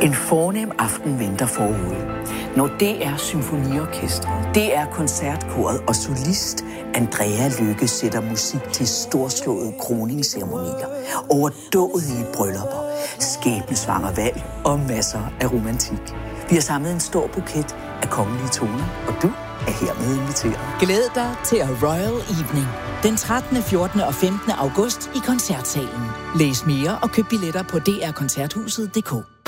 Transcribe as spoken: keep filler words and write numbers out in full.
En fornem aften venter forude. Når D R Symfoniorkestret, D R Koncertkoret og solist Andrea Lykke sætter musik til storslåede kroningsceremonier, overdådige bryllupper, skæbnesvanger valg og masser af romantik. Vi har samlet en stor buket af kongelige toner, og du er hermed inviteret. Glæd dig til A Royal Evening den trettende, fjortende og femtende august i Koncertsalen. Læs mere og køb billetter på d r koncerthuset punktum d k.